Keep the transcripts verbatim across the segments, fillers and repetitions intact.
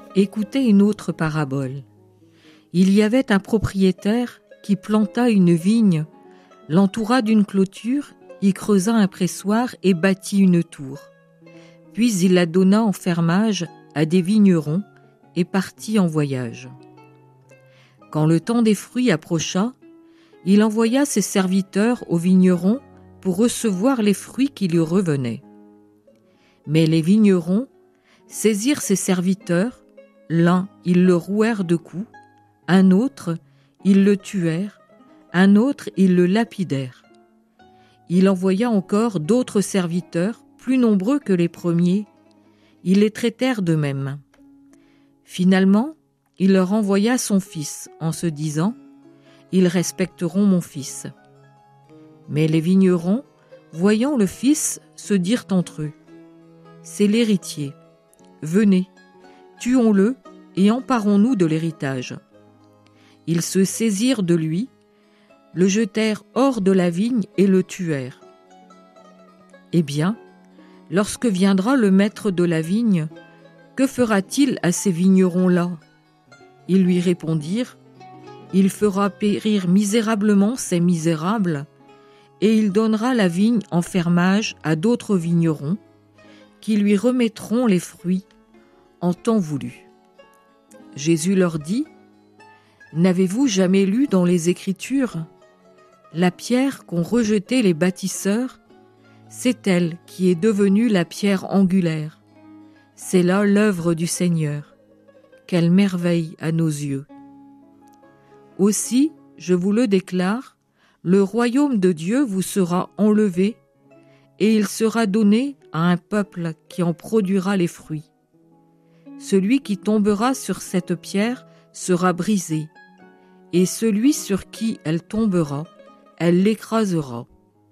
Écoutez une autre parabole. Il y avait un propriétaire qui planta une vigne, l'entoura d'une clôture, y creusa un pressoir et bâtit une tour. Puis il la donna en fermage à des vignerons et partit en voyage. Quand le temps des fruits approcha, il envoya ses serviteurs aux vignerons pour recevoir les fruits qui lui revenaient. Mais les vignerons saisirent ses serviteurs, l'un, ils le rouèrent de coups, un autre, ils le tuèrent, un autre, ils le lapidèrent. Il envoya encore d'autres serviteurs, plus nombreux que les premiers. Ils les traitèrent de même. Finalement, il leur envoya son fils, en se disant « Ils respecteront mon fils ». Mais les vignerons, voyant le fils, se dirent entre eux « C'est l'héritier. Venez, tuons-le et emparons-nous de l'héritage. » Ils se saisirent de lui, le jetèrent hors de la vigne et le tuèrent. Eh bien, lorsque viendra le maître de la vigne, que fera-t-il à ces vignerons-là ? Ils lui répondirent, « Il fera périr misérablement ces misérables, et il donnera la vigne en fermage à d'autres vignerons, qui lui remettront les fruits en temps voulu. » Jésus leur dit, « N'avez-vous jamais lu dans les Écritures ? La pierre qu'ont rejetée les bâtisseurs, c'est elle qui est devenue la pierre angulaire. C'est là l'œuvre du Seigneur. Quelle merveille à nos yeux. Aussi, je vous le déclare, le royaume de Dieu vous sera enlevé et il sera donné à un peuple qui en produira les fruits. Celui qui tombera sur cette pierre sera brisé, et celui sur qui elle tombera, elle l'écrasera. »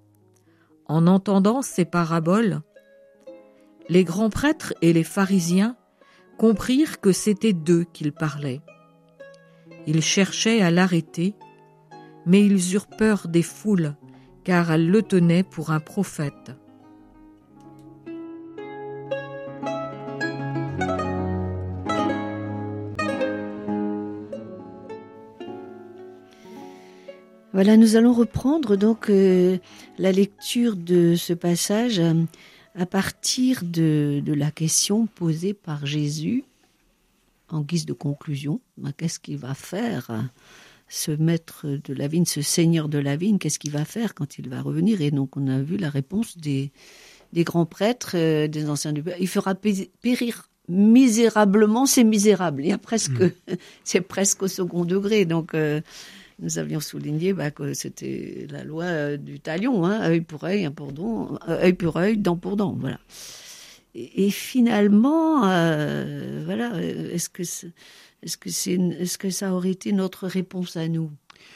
En entendant ces paraboles, les grands prêtres et les pharisiens comprirent que c'était d'eux qu'il parlait. Ils cherchaient à l'arrêter, mais ils eurent peur des foules, car elles le tenaient pour un prophète. Voilà, nous allons reprendre donc euh, la lecture de ce passage euh, à partir de, de la question posée par Jésus en guise de conclusion. Ben, qu'est-ce qu'il va faire, ce maître de la vigne, ce seigneur de la vigne, qu'est-ce qu'il va faire quand il va revenir? Et donc on a vu la réponse des, des grands prêtres, euh, des anciens du peuple. Il fera pé- périr misérablement ces misérables. Il y a presque, mmh. c'est presque au second degré. Donc euh, nous avions souligné bah, que c'était la loi euh, du talion, hein, œil pour œil, un pour dent, euh, œil pour œil, dent pour dent, voilà. Et, et finalement, euh, voilà, est-ce que c'est, est-ce que c'est, est-ce que ça aurait été notre réponse à nous ?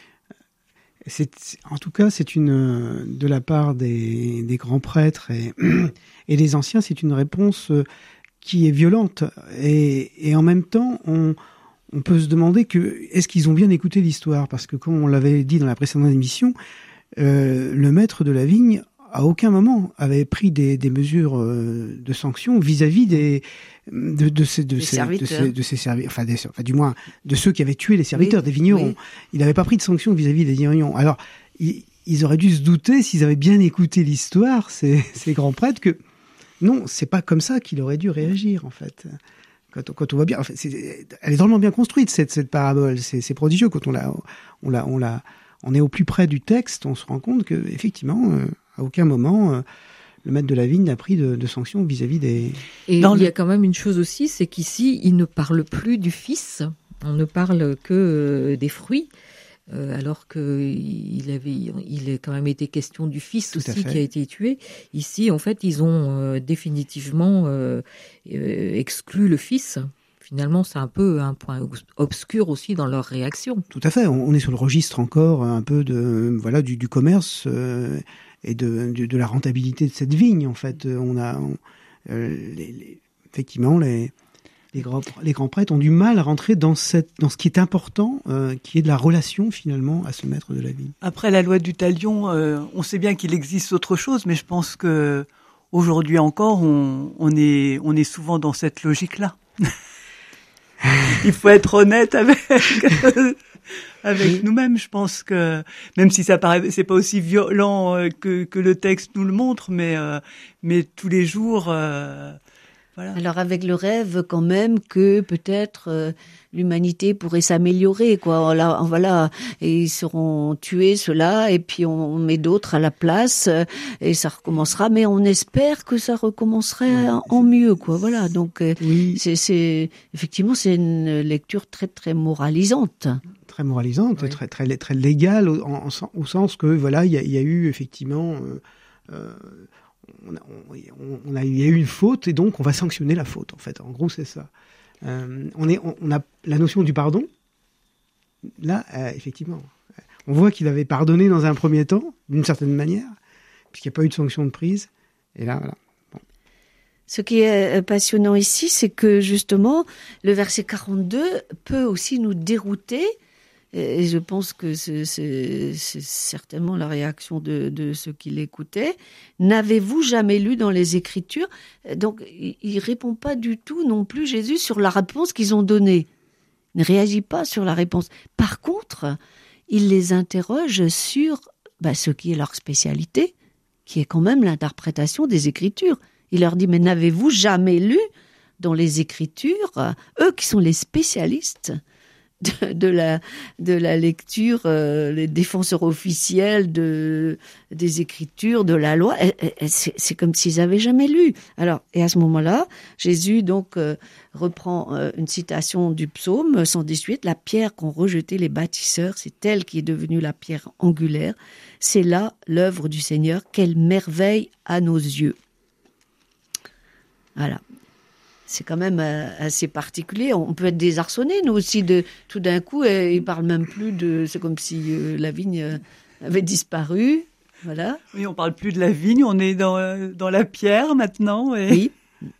C'est, en tout cas, c'est une de la part des, des grands prêtres et, et des anciens, c'est une réponse qui est violente et, et en même temps, on On peut se demander que est-ce qu'ils ont bien écouté l'histoire, parce que comme on l'avait dit dans la précédente émission, euh, le maître de la vigne à aucun moment avait pris des, des mesures euh, de sanctions vis-à-vis des de, de ces de ces de ces de ces serviteurs, enfin, des, enfin du moins de ceux qui avaient tué les serviteurs, oui, des vignerons. Oui. Il n'avait pas pris de sanctions vis-à-vis des vignerons. Alors ils, ils auraient dû se douter, s'ils avaient bien écouté l'histoire, ces, ces grands prêtres, que non, c'est pas comme ça qu'il aurait dû réagir en fait. Quand on, quand on voit bien, enfin, c'est, elle est drôlement bien construite cette, cette parabole. C'est, c'est prodigieux quand on la, on la, on la, on est au plus près du texte, on se rend compte que effectivement, euh, à aucun moment, euh, le maître de la vigne n'a pris de, de sanctions vis-à-vis des. Et Dans il le... y a quand même une chose aussi, c'est qu'ici, il ne parle plus du fils. On ne parle que euh, des fruits. Euh, alors qu'il avait, il a quand même été question du fils Tout aussi qui a été tué. Ici, en fait, ils ont euh, définitivement euh, euh, exclu le fils. Finalement, c'est un peu un point obscur aussi dans leur réaction. Tout à fait. On est sur le registre encore un peu de voilà du, du commerce euh, et de, de de la rentabilité de cette vigne. En fait, on a on, euh, les, les, effectivement les Les grands, les grands prêtres ont du mal à rentrer dans, cette, dans ce qui est important, euh, qui est de la relation finalement à ce maître de la vigne. Après la loi du talion, euh, on sait bien qu'il existe autre chose, mais je pense que aujourd'hui encore, on, on, est, on est souvent dans cette logique-là. il faut être honnête avec avec Oui. nous-mêmes. Je pense que même si ça paraît, c'est pas aussi violent euh, que que le texte nous le montre, mais euh, mais tous les jours, euh, voilà. Alors avec le rêve quand même que peut-être euh, l'humanité pourrait s'améliorer, quoi. Voilà, voilà, et ils seront tués ceux-là, et puis on met d'autres à la place, euh, et ça recommencera. Mais on espère que ça recommencerait en, en mieux, quoi. Voilà. Donc euh, Oui, c'est, c'est effectivement c'est une lecture très très moralisante. très moralisante, Oui. très, très, très légale, au, en- en- au sens que voilà, il y, a- il y a eu effectivement, euh, euh, on, a, on, on a, il y a eu une faute et donc on va sanctionner la faute. En fait, en gros, c'est ça. Euh, on, est, on, on a la notion du pardon. Là, euh, effectivement, on voit qu'il avait pardonné dans un premier temps, d'une certaine manière, puisqu'il n'y a pas eu de sanction de prise. Et là, voilà. Ce qui est euh, passionnant ici, c'est que justement, le verset quarante-deux peut aussi nous dérouter. Et je pense que c'est, c'est, c'est certainement la réaction de, de ceux qui l'écoutaient. N'avez-vous jamais lu dans les Écritures ? Donc, il ne répond pas du tout non plus, Jésus, sur la réponse qu'ils ont donnée. Il ne réagit pas sur la réponse. Par contre, il les interroge sur bah, ce qui est leur spécialité, qui est quand même l'interprétation des Écritures. Il leur dit, mais n'avez-vous jamais lu dans les Écritures, eux qui sont les spécialistes de, de, la, de la lecture, euh, les défenseurs officiels de, des Écritures, de la loi, et, et, et c'est, c'est comme s'ils n'avaient jamais lu. Alors, et à ce moment-là, Jésus donc euh, reprend euh, une citation du psaume cent dix-huit, « La pierre qu'ont rejetée les bâtisseurs, c'est elle qui est devenue la pierre angulaire. C'est là l'œuvre du Seigneur, quelle merveille à nos yeux. » Voilà. C'est quand même euh, assez particulier. On peut être désarçonné, nous aussi, de tout d'un coup, euh, il parle même plus de. C'est comme si euh, la vigne euh, avait disparu. Voilà. Oui, on parle plus de la vigne, on est dans euh, dans la pierre maintenant. Et... Oui.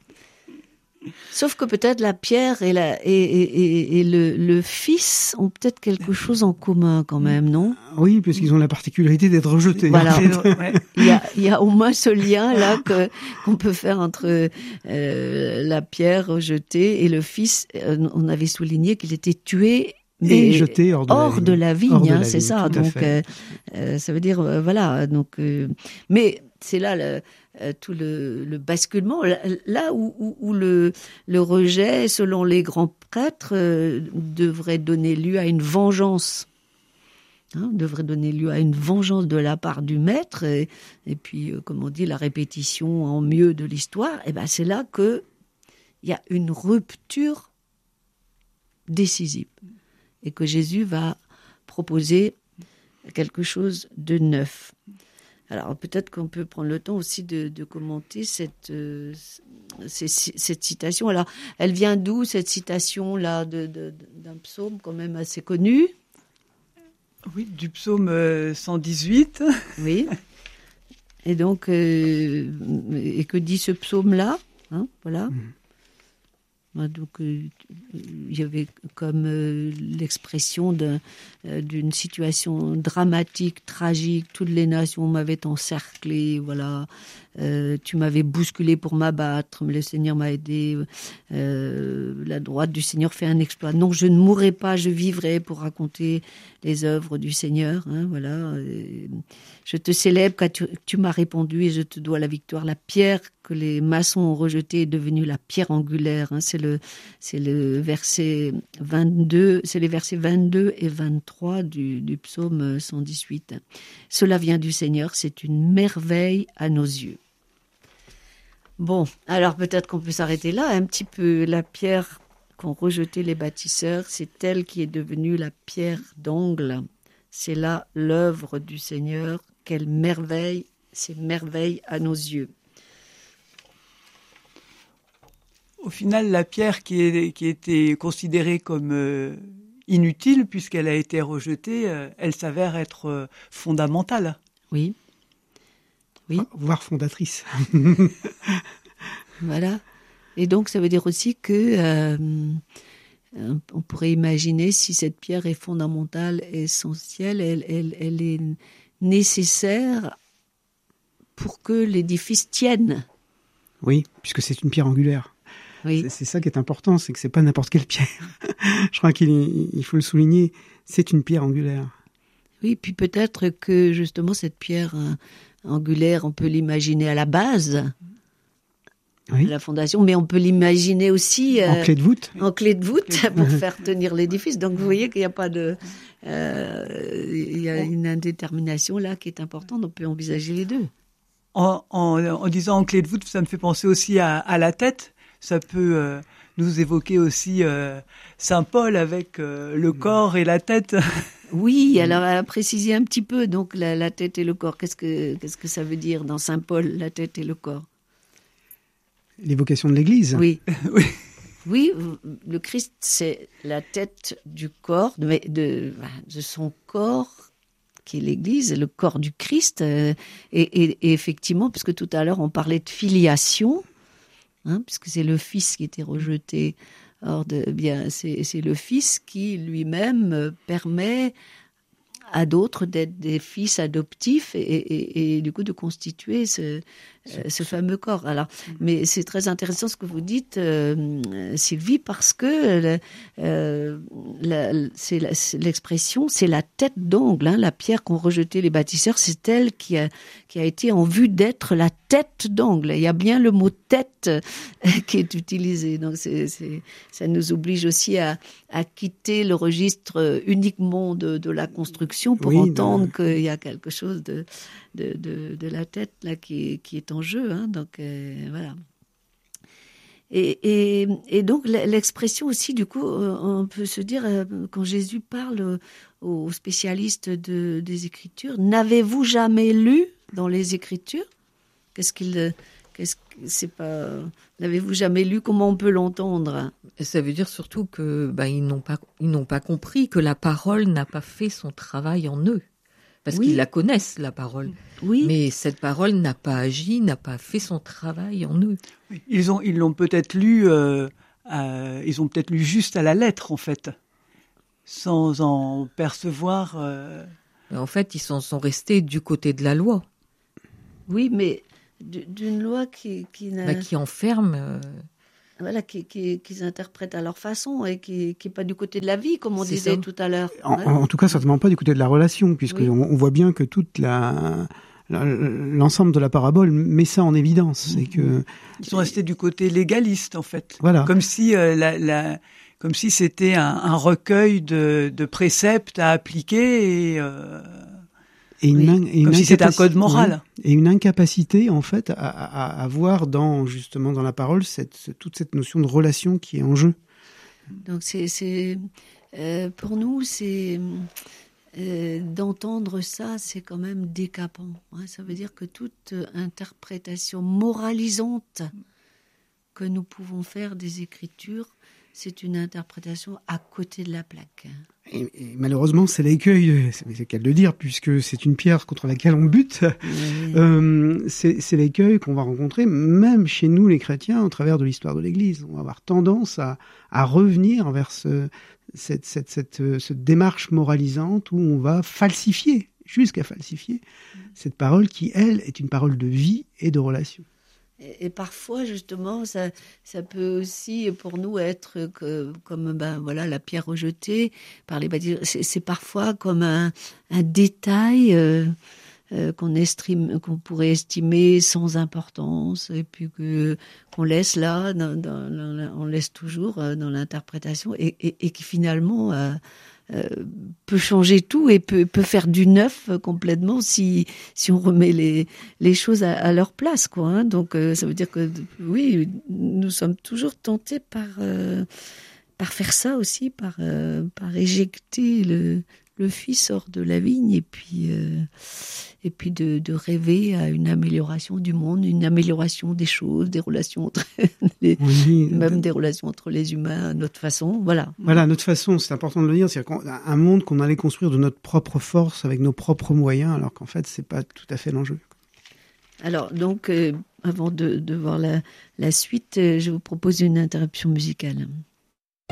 Sauf que peut-être la pierre et, la, et, et, et, et le, le fils ont peut-être quelque chose en commun quand même, non ? Oui, puisqu'ils ont la particularité d'être rejetés. Voilà. C'est- ouais. Il y a, il y a au moins ce lien-là que, qu'on peut faire entre euh, la pierre rejetée et le fils. Euh, On avait souligné qu'il était tué mais Et jeté hors de hors la vigne. de la vigne, Hors de hein, la c'est vigne, ça. tout à Donc, fait. euh, euh, ça veut dire, euh, voilà. Donc, euh, mais c'est là le, euh, tout le, le basculement, là, là où, où, où le, le rejet, selon les grands prêtres, euh, devrait donner lieu à une vengeance. Hein, devrait donner lieu à une vengeance de la part du maître, et, et puis, euh, comme on dit, la répétition en mieux de l'histoire. Et ben, c'est là que il y a une rupture décisive, et que Jésus va proposer quelque chose de neuf. Alors peut-être qu'on peut prendre le temps aussi de, de commenter cette, euh, cette, cette citation. Alors, elle vient d'où cette citation-là de, de, d'un psaume quand même assez connu ? Oui, du psaume euh, cent dix-huit. Oui. Et donc, euh, et que dit ce psaume-là, hein, voilà. Mmh. Donc, euh, il y avait comme euh, l'expression d'un, euh, d'une situation dramatique, tragique. Toutes les nations m'avaient encerclé, voilà. Euh, tu m'avais bousculé pour m'abattre, mais le Seigneur m'a aidé. Euh, la droite du Seigneur fait un exploit. Non, je ne mourrai pas, je vivrai pour raconter les œuvres du Seigneur. Hein, voilà. Et je te célèbre car tu, tu m'as répondu et je te dois la victoire. La pierre que les maçons ont rejetée est devenue la pierre angulaire. Hein, c'est le, c'est le verset vingt-deux, c'est les versets vingt-deux et vingt-trois du, du psaume cent dix-huit. Cela vient du Seigneur, c'est une merveille à nos yeux. Bon, alors peut-être qu'on peut s'arrêter là un petit peu. La pierre qu'ont rejetée les bâtisseurs, c'est elle qui est devenue la pierre d'angle. C'est là l'œuvre du Seigneur. Quelle merveille, c'est merveille à nos yeux. Au final, la pierre qui, est, qui était considérée comme euh, inutile puisqu'elle a été rejetée, euh, elle s'avère être euh, fondamentale. Oui. Oui. Voire fondatrice. Voilà. Et donc, ça veut dire aussi que euh, on pourrait imaginer, si cette pierre est fondamentale, essentielle, elle, elle, elle est nécessaire pour que l'édifice tienne. Oui, puisque c'est une pierre angulaire. Oui. C'est, c'est ça qui est important, c'est que c'est pas n'importe quelle pierre. Je crois qu'il il faut le souligner, c'est une pierre angulaire. Oui, puis peut-être que justement cette pierre euh, angulaire, on peut l'imaginer à la base, Oui. à la fondation, mais on peut l'imaginer aussi euh, En clé de voûte. en clé de voûte pour faire tenir l'édifice. Donc vous voyez qu'il n'y a pas de, euh, il y a une indétermination là qui est importante. On peut envisager les deux. En, en, en disant en clé de voûte, ça me fait penser aussi à, à la tête. Ça peut euh, nous évoquer aussi euh, Saint Paul avec euh, le corps et la tête. Oui, alors à préciser un petit peu, donc la, la tête et le corps, qu'est-ce que, qu'est-ce que ça veut dire dans Saint Paul, la tête et le corps? L'évocation de l'Église. Oui. Oui. Oui, le Christ, c'est la tête du corps, de, de, de son corps, qui est l'Église, le corps du Christ. Euh, et, et, et effectivement, puisque tout à l'heure on parlait de filiation, hein, puisque c'est le Fils qui était rejeté. Or, de, bien, c'est, c'est le Fils qui lui-même permet à d'autres d'être des fils adoptifs et, et, et du coup de constituer ce, ce, ce fameux corps. Alors, mais c'est très intéressant ce que vous dites, euh, Sylvie, parce que euh, la, c'est, la, c'est l'expression, c'est la tête d'ongle, hein, la pierre qu'ont rejetée les bâtisseurs, c'est elle qui a, qui a été en vue d'être la tête d'ongle. Il y a bien le mot tête qui est utilisé. Donc, c'est, c'est, ça nous oblige aussi à, à quitter le registre uniquement de, de la construction pour oui, entendre de... qu'il y a quelque chose de, de, de, de la tête là qui, qui est en jeu. Hein, donc, euh, voilà. Et, et, et donc, l'expression aussi, du coup, on peut se dire, quand Jésus parle aux spécialistes de, des Écritures, n'avez-vous jamais lu dans les Écritures? Qu'est-ce qu'il... Qu'est-ce que c'est pas... N'avez-vous jamais lu? Comment on peut l'entendre? Ça veut dire surtout que bah, ils n'ont pas ils n'ont pas compris que la parole n'a pas fait son travail en eux, parce oui. qu'ils la connaissent la parole. Oui. Mais cette parole n'a pas agi, n'a pas fait son travail en eux. Ils ont ils l'ont peut-être lu euh, euh, ils ont peut-être lu juste à la lettre en fait, sans en percevoir. Euh... En fait, ils sont, sont restés du côté de la loi. Oui, mais d'une loi qui qui, n'a... bah, qui enferme euh... voilà qui, qui qu'ils interprètent à leur façon et qui qui est pas du côté de la vie comme on c'est disait ça. tout à l'heure. En, ouais. en tout cas certainement pas du côté de la relation, puisque oui. on, on voit bien que toute la, la l'ensemble de la parabole met ça en évidence. C'est que ils sont restés du côté légaliste en fait. Voilà. Comme si euh, la, la comme si c'était un, un recueil de, de préceptes à appliquer et euh... Et une, oui, et une comme si c'était un code moral. Oui, et une incapacité, en fait, à, à, à voir dans, justement, dans la parole, cette, toute cette notion de relation qui est en jeu. Donc, c'est, c'est, euh, pour nous, c'est, euh, d'entendre ça, c'est quand même décapant. Hein. Ça veut dire que toute interprétation moralisante que nous pouvons faire des Écritures, c'est une interprétation à côté de la plaque. Et, et malheureusement, c'est l'écueil, c'est, c'est qu'à le dire, puisque c'est une pierre contre laquelle on bute. Oui. Euh, c'est, c'est l'écueil qu'on va rencontrer, même chez nous, les chrétiens, au travers de l'histoire de l'Église. On va avoir tendance à, à revenir vers ce, cette, cette, cette, cette démarche moralisante où on va falsifier, jusqu'à falsifier, cette parole qui, elle, est une parole de vie et de relation. Et parfois, justement, ça, ça peut aussi, pour nous, être que, comme ben, voilà, la pierre rejetée par les bâtisseurs. C'est, c'est parfois comme un, un détail euh, euh, qu'on, estime, qu'on pourrait estimer sans importance, et puis que, qu'on laisse là, dans, dans, dans, on laisse toujours dans l'interprétation, et, et, et qui finalement... Euh, Euh, peut changer tout et peut, peut faire du neuf complètement si, si on remet les, les choses à, à leur place, quoi, hein. Donc, euh, ça veut dire que, oui, nous sommes toujours tentés par, euh, par faire ça aussi, par, euh, par éjecter le, le fils hors de la vigne et puis, euh, et puis de, de rêver à une amélioration du monde, une amélioration des choses, des relations entre les, oui, même des relations entre les humains à notre façon, voilà. Voilà, notre façon, c'est important de le dire, c'est un monde qu'on allait construire de notre propre force, avec nos propres moyens, alors qu'en fait, c'est pas tout à fait l'enjeu. Alors, donc, euh, avant de, de voir la, la suite, euh, je vous propose une interruption musicale.